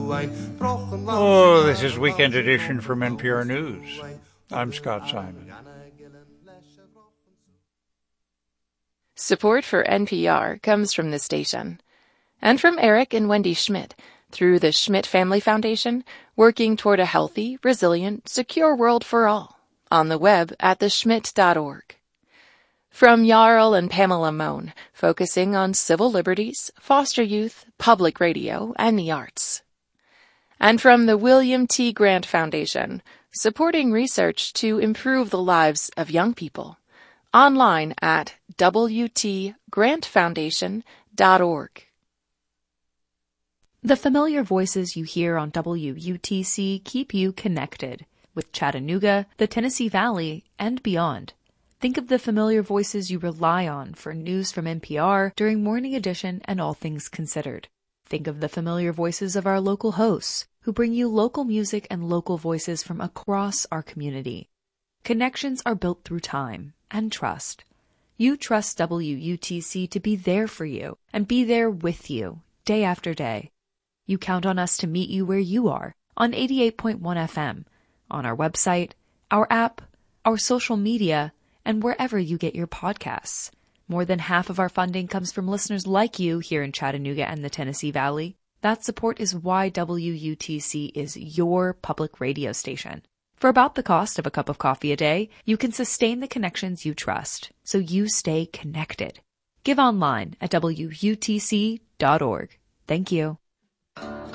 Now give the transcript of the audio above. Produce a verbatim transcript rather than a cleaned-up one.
Oh, this is Weekend Edition from N P R News. I'm Scott Simon. Support for N P R comes from this station and from Eric and Wendy Schmidt through the Schmidt Family Foundation, working toward a healthy, resilient, secure world for all on the web at the schmidt dot org. From Jarl and Pamela Mohn, focusing on civil liberties, foster youth, public radio, and the arts. And from the William T. Grant Foundation, supporting research to improve the lives of young people. Online at w t grant foundation dot org. The familiar voices you hear on W U T C keep you connected with Chattanooga, the Tennessee Valley, and beyond. Think of the familiar voices you rely on for news from N P R during Morning Edition and All Things Considered. Think of the familiar voices of our local hosts who bring you local music and local voices from across our community. Connections are built through time and trust. You trust W U T C to be there for you and be there with you day after day. You count on us to meet you where you are on eighty-eight point one F M, on our website, our app, our social media, and wherever you get your podcasts. More than half of our funding comes from listeners like you here in Chattanooga and the Tennessee Valley. That support is why W U T C is your public radio station. For about the cost of a cup of coffee a day, you can sustain the connections you trust, so you stay connected. Give online at W U T C dot org. Thank you.